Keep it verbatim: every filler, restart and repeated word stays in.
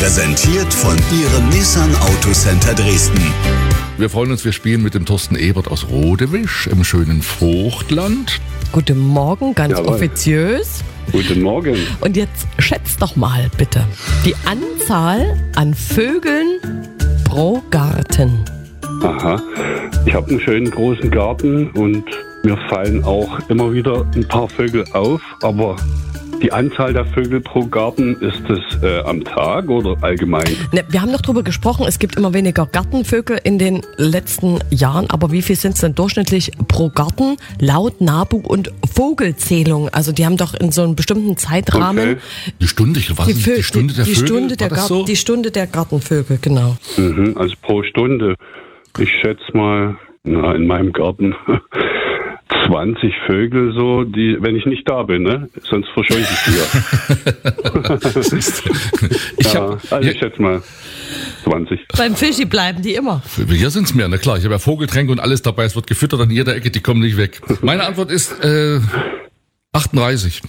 Präsentiert von Ihrem Nissan Autocenter Dresden. Wir freuen uns, wir spielen mit dem Thorsten Ebert aus Rodewisch im schönen Vogtland. Guten Morgen, ganz Jawohl. offiziös. Guten Morgen. Und jetzt schätzt doch mal bitte die Anzahl an Vögeln pro Garten. Aha. Ich habe einen schönen großen Garten und mir fallen auch immer wieder ein paar Vögel auf, aber die Anzahl der Vögel pro Garten, ist das äh, am Tag oder allgemein? Ne, wir haben noch drüber gesprochen, es gibt immer weniger Gartenvögel in den letzten Jahren, aber wie viel sind es denn durchschnittlich pro Garten laut NABU und Vogelzählung? Also die haben doch in so einem bestimmten Zeitrahmen Okay. Die Stunde, ich weiß die, nicht, Vö- die Stunde der die, Vögel, Stunde der war das Gar- so? die Stunde der Gartenvögel, genau. Mhm, also pro Stunde. Ich schätze mal, na, in meinem Garten zwanzig Vögel so, die, wenn ich nicht da bin, ne? Sonst verscheuche ich die. ich Ja, hab, also ich hier, schätze mal zwanzig. Beim Fischi bleiben die immer. hier sind es mehr, na klar. Ich habe ja Vogeltränke und alles dabei. Es wird gefüttert an jeder Ecke, die kommen nicht weg. Meine Antwort ist äh, achtunddreißig.